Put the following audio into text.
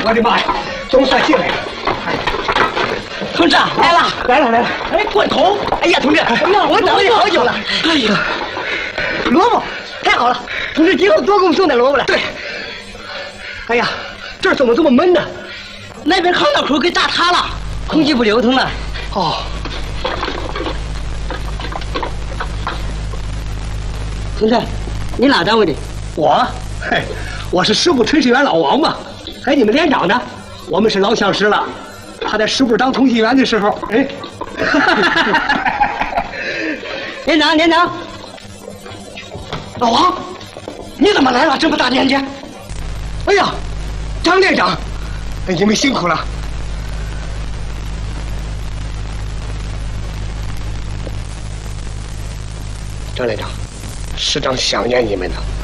我的妈呀，总算进来了。 同志来了， 来了！ 哎，罐头！哎呀，同志，哎呀，我等了你好久了。哎呀，萝卜，太好了，同志今后多给我们送点萝卜来。对。 哎呀，这儿怎么这么闷呢？ 那边炕道口给炸塌了，空气不流通了。 哦。 同志，你哪单位的？ 我，嘿，我是师部炊事员老王嘛。哎，你们连长呢？我们是老相识了。他在师部当通信员的时候，哎， 连长， 老王，你怎么来了？这么大年纪？哎呀，张连长，你们辛苦了。张连长，师长想念你们呢。